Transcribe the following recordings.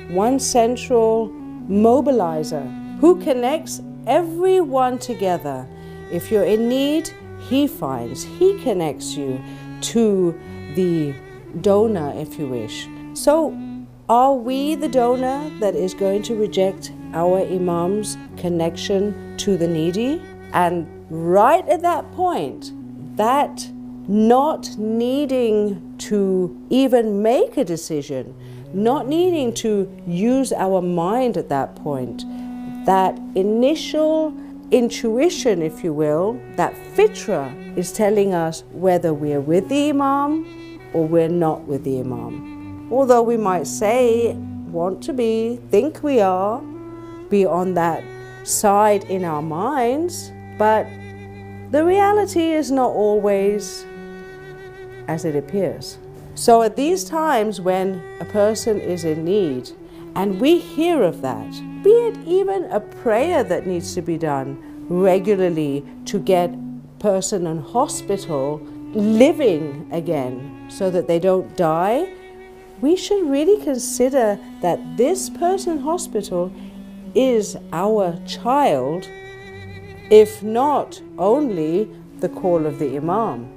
one central mobilizer who connects everyone together. If you're in need, he finds, he connects you to the donor, if you wish. So, are we the donor that is going to reject our Imam's connection to the needy? And right at that point, that not needing to even make a decision, not needing to use our mind at that point, that initial intuition, if you will, that fitra is telling us whether we're with the Imam or we're not with the Imam. Although we might say, want to be, think we are, be on that side in our minds, but the reality is not always as it appears. So at these times when a person is in need and we hear of that, be it even a prayer that needs to be done regularly to get person in hospital living again so that they don't die, we should really consider that this person in hospital is our child, if not only the call of the Imam.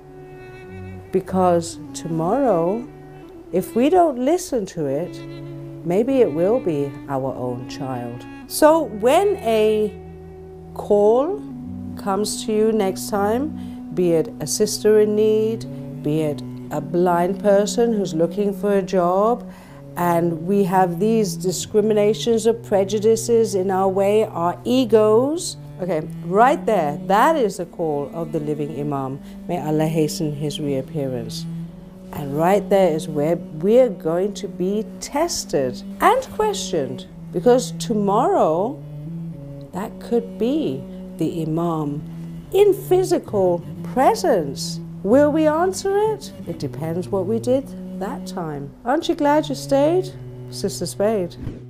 Because tomorrow, if we don't listen to it, maybe it will be our own child. So when a call comes to you next time, be it a sister in need, be it a blind person who's looking for a job, and we have these discriminations or prejudices in our way, our egos, okay, right there, that is the call of the living Imam. May Allah hasten his reappearance. And right there is where we're going to be tested and questioned, because tomorrow that could be the Imam in physical presence. Will we answer it? It depends what we did that time. Aren't you glad you stayed, Sister Spade?